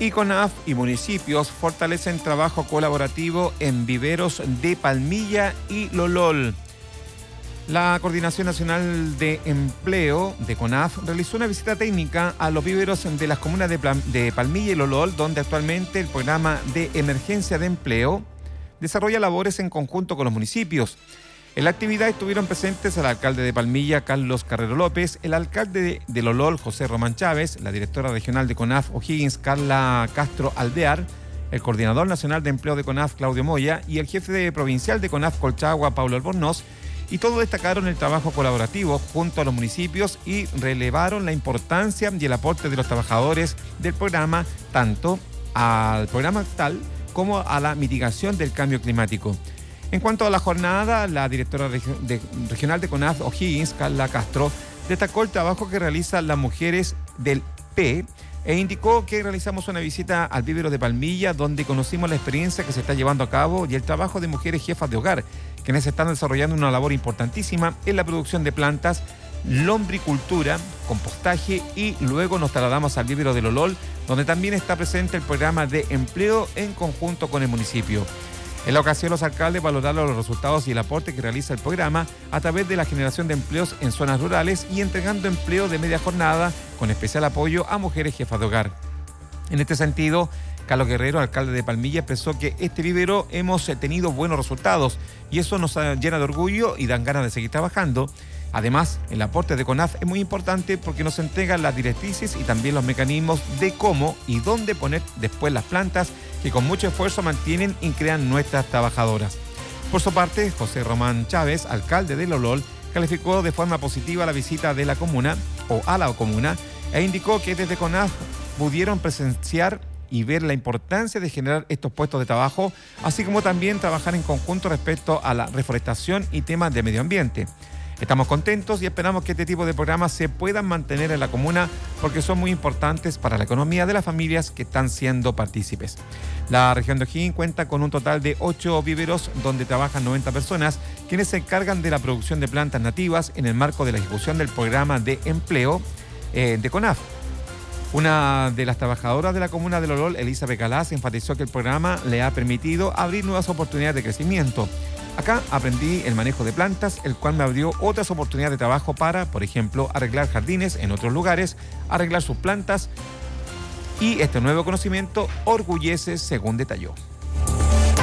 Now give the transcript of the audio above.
Y CONAF y municipios fortalecen trabajo colaborativo en viveros de Palmilla y Lolol. La Coordinación Nacional de Empleo de CONAF realizó una visita técnica a los viveros de las comunas de Palmilla y Lolol, donde actualmente el programa de emergencia de empleo desarrolla labores en conjunto con los municipios. En la actividad estuvieron presentes el alcalde de Palmilla, Carlos Carrero López, el alcalde de Lolol, José Román Chávez, la directora regional de CONAF O'Higgins, Carla Castro Alvear, el coordinador nacional de empleo de CONAF, Claudio Moya, y el jefe provincial de CONAF Colchagua, Paulo Albornoz, y todos destacaron el trabajo colaborativo junto a los municipios y relevaron la importancia y el aporte de los trabajadores del programa, tanto al programa actual como a la mitigación del cambio climático. En cuanto a la jornada, la directora regional de CONAF O'Higgins, Carla Castro, destacó el trabajo que realizan las mujeres del P e indicó que realizamos una visita al vivero de Palmilla, donde conocimos la experiencia que se está llevando a cabo y el trabajo de mujeres jefas de hogar, quienes están desarrollando una labor importantísima en la producción de plantas, lombricultura, compostaje, y luego nos trasladamos al vivero de Lolol, donde también está presente el programa de empleo en conjunto con el municipio. En la ocasión, los alcaldes valoraron los resultados y el aporte que realiza el programa a través de la generación de empleos en zonas rurales y entregando empleo de media jornada con especial apoyo a mujeres jefas de hogar. En este sentido, Carlos Guerrero, alcalde de Palmilla, expresó que este vivero hemos tenido buenos resultados y eso nos llena de orgullo y dan ganas de seguir trabajando. Además, el aporte de CONAF es muy importante porque nos entrega las directrices y también los mecanismos de cómo y dónde poner después las plantas que con mucho esfuerzo mantienen y crean nuestras trabajadoras. Por su parte, José Román Chávez, alcalde de Lolol, calificó de forma positiva la visita de la comuna a la comuna e indicó que desde CONAF pudieron presenciar y ver la importancia de generar estos puestos de trabajo, así como también trabajar en conjunto respecto a la reforestación y temas de medio ambiente. Estamos contentos y esperamos que este tipo de programas se puedan mantener en la comuna porque son muy importantes para la economía de las familias que están siendo partícipes. La región de O'Higgins cuenta con un total de 8 viveros donde trabajan 90 personas, quienes se encargan de la producción de plantas nativas en el marco de la ejecución del programa de empleo de CONAF. Una de las trabajadoras de la comuna de Lolol, Elisa Becalás, enfatizó que el programa le ha permitido abrir nuevas oportunidades de crecimiento. Acá aprendí el manejo de plantas, el cual me abrió otras oportunidades de trabajo para, por ejemplo, arreglar jardines en otros lugares, arreglar sus plantas, y este nuevo conocimiento orgullece, según detalló.